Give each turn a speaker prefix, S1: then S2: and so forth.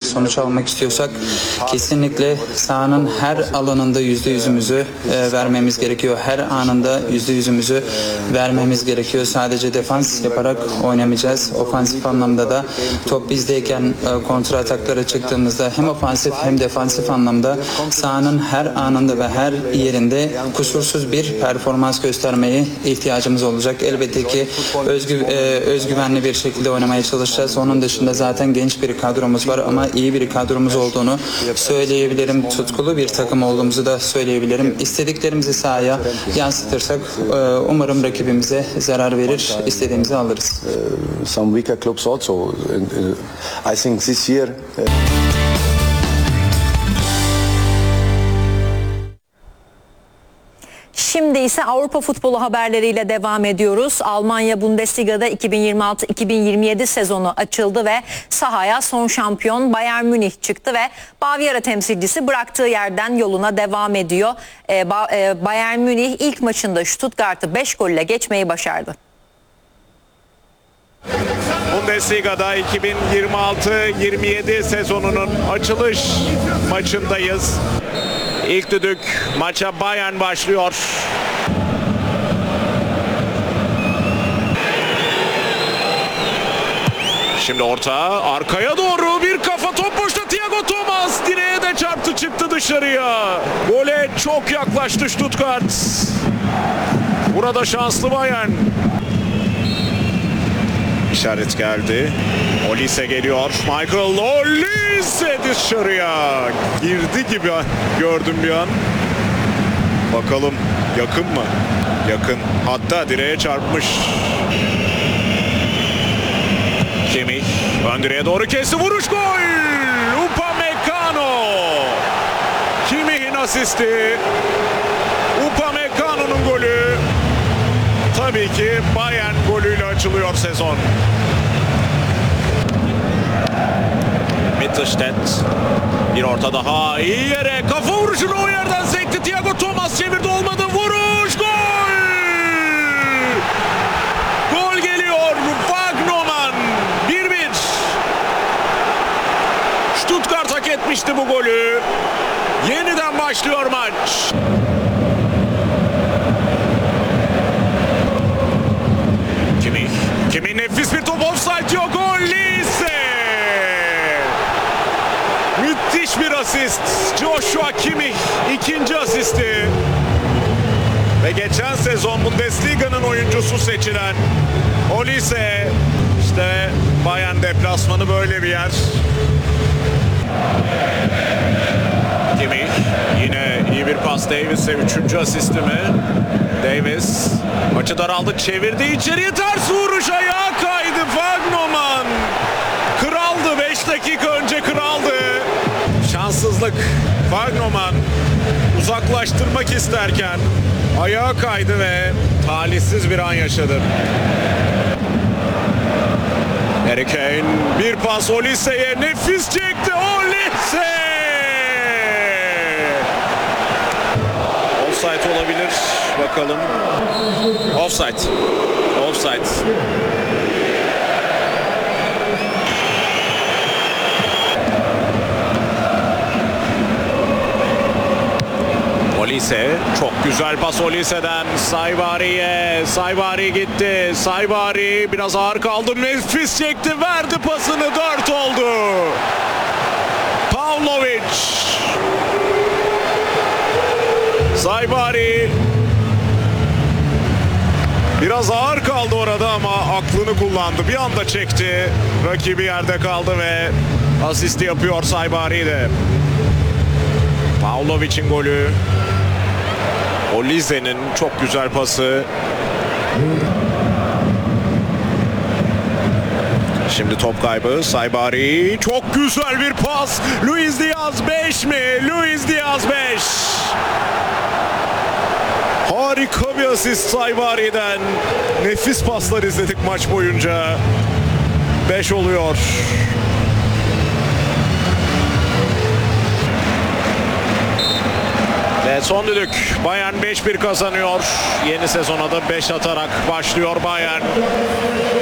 S1: sonuç almak istiyorsak kesinlikle sahanın her alanında %100'ümüzü vermemiz gerekiyor. Her anında %100'ümüzü vermemiz gerekiyor. Sadece defans yaparak oynamayacağız. Ofansif anlamda da top bizdeyken kontra ataklara çıktığımızda hem ofansif hem defansif anlamda sahanın her anında ve her yerinde kusursuz bir performans göstermeye ihtiyacımız olacak. Elbette ki özgüvenli bir şekilde oynamaya çalışacağız. Onun dışında zaten genç bir kadromuz var ama iyi bir kadromuz olduğunu söyleyebilirim. Tutkulu bir takım olduğumuzu da söyleyebilirim. İstediklerimizi sahaya yansıtırsak umarım rakibimize zarar verir, istediğimizi alırız.
S2: Some weaker clubs also. I think this year.
S3: Şimdi ise Avrupa futbolu haberleriyle devam ediyoruz. Almanya Bundesliga'da 2026-2027 sezonu açıldı ve sahaya son şampiyon Bayern Münih çıktı ve Bavyera temsilcisi bıraktığı yerden yoluna devam ediyor. Bayern Münih ilk maçında Stuttgart'ı 5 golle geçmeyi başardı.
S4: Bundesliga'da 2026-27 sezonunun açılış maçındayız. İlk düdük, maça Bayern başlıyor. Şimdi orta, arkaya doğru bir kafa, top boşta, Thiago Thomas direğe de çarptı, çıktı dışarıya. Gole çok yaklaştı Stuttgart. Burada şanslı Bayern. İşaret geldi. Olise geliyor. Michael Olise dışarıya. Girdi gibi gördüm bir an. Bakalım yakın mı? Yakın. Hatta direğe çarpmış. Kimmich ön direğe doğru kesti. Vuruş, gol! Upamecano. Kimmich'in asisti. Upamecano'nun golü. Tabii ki Bayern golüyle açılıyor sezon. Mittelstädt bir orta daha, iyi yere kafa vuruşunu o yerden sekti. Thiago Thomas çevirdi, olmadı, vuruş, gol! Gol geliyor, Wagnermann 1-1. Stuttgart hak etmişti bu golü. Yeniden başlıyor maç. Kimmich nefis bir top, offside yok, gol! Lise! Müthiş bir asist. Joshua Kimmich ikinci asisti. Ve geçen sezon Bundesliga'nın oyuncusu seçilen Olise. İşte Bayern deplasmanı böyle bir yer. Kimmich yine iyi bir pas Davis'e, üçüncü asisti mi? Davis maçı daraldı, çevirdi içeriye, ters vuruş, ayağa kaydı Wagnermann. Kraldı, 5 dakika önce kraldı. Şanssızlık, Wagnermann uzaklaştırmak isterken ayağa kaydı ve talihsiz bir an yaşadı. Harry Kane bir pas Olise'ye, nefis çekti Olise. Offside olabilir, bakalım. Offside. Olise, çok güzel pas Olise'den Saibari'ye. Saibari gitti. Saibari biraz ağır kaldı. Nefis çekti, verdi pasını, 4 oldu. Pavlovic. Saibari biraz ağır kaldı orada ama aklını kullandı. Bir anda çekti. Rakibi yerde kaldı ve asisti yapıyor Saibari de. Pavlovic'in golü. Olise'nin çok güzel pası. Şimdi top kaybı. Saibari, çok güzel bir pas. Luis Diaz 5 mi? Luis Diaz 5. Harika bir asist Saibari'den. Nefis paslar izledik maç boyunca. 5 oluyor. Ve son düdük. Bayern 5-1 kazanıyor. Yeni sezona da 5 atarak başlıyor Bayern.